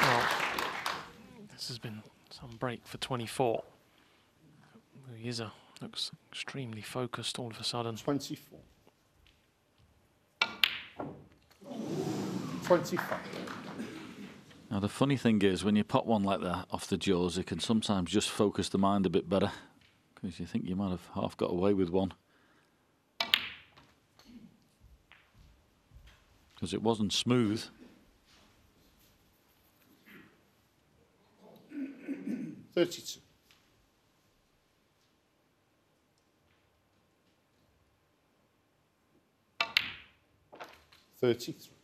Well, this has been some break for 24. He looks extremely focused all of a sudden. 24. 25. Now the funny thing is, when you pop one like that off the jaws, it can sometimes just focus the mind a bit better, because you think you might have half got away with one. Because it wasn't smooth. 32. 33.